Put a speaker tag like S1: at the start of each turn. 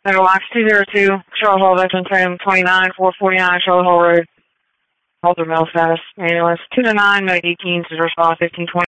S1: Megawax 202, Charlotte Hall, Veterans Home, 29, 449 Charlotte Hall Road. Alter mail status, ambulance 209, Medic 18, to respond 1520.